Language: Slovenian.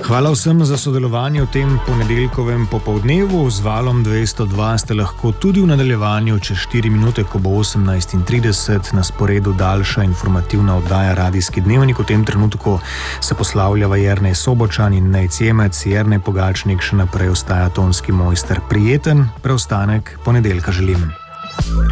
Hvala vsem za sodelovanje v tem ponedeljkovem popoldnevu. Z Valom 202 ste lahko tudi v nadaljevanju čez 4 minute, ko bo 18:30 na sporedu daljša informativna oddaja Radijski dnevnik. V tem trenutku se poslavljava Jernej Sobočan in Nejc Jemec. Jernej Pogačnik še naprej ostaja tonski mojster. Prijeten preostanek ponedeljka želim.